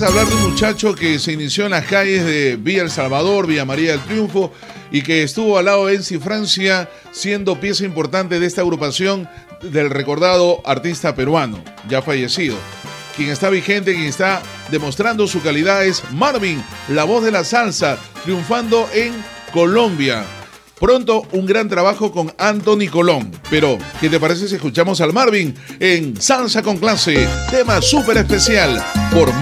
a hablar de un muchacho que se inició en las calles de Villa El Salvador, Villa María del Triunfo, y que estuvo al lado de Enzi Francia, siendo pieza importante de esta agrupación del recordado artista peruano, ya fallecido. Quien está vigente, quien está demostrando su calidad es Marvin, la voz de la salsa, triunfando en Colombia. Pronto un gran trabajo con Anthony Colón. Pero, ¿qué te parece si escuchamos al Marvin en Salsa con Clase? Tema súper especial por